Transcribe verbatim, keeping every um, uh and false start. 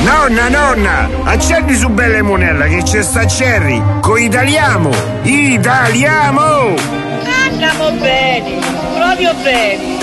Nonna, nonna, accendi su Belle Monella che c'è sta Cherry. Coitaliamo! Italiamo! Andiamo bene, proprio bene.